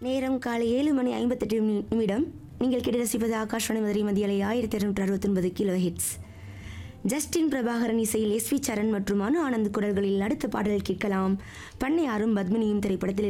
நேரம் காலை 7:58 நீங்கள் கேட்டு ரசிப்பது Akashvani Madurai மதியலை 1269 kilo hits. Justin Prabhakaran இசையில் எஸ்வி சரண் மற்றும் அனு ஆனந்த் குரல்களில் அடுத்த பாடல் கேட்கலாம். பண்ணையாரும் பத்மினியும் திரைப்படத்தில்